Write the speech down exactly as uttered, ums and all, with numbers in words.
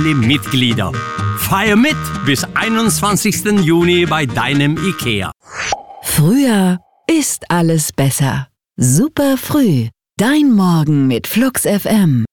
alle Mitglieder. Feier mit bis einundzwanzigsten Juni bei deinem IKEA. Früher ist alles besser. Super früh. Dein Morgen mit Flux F M.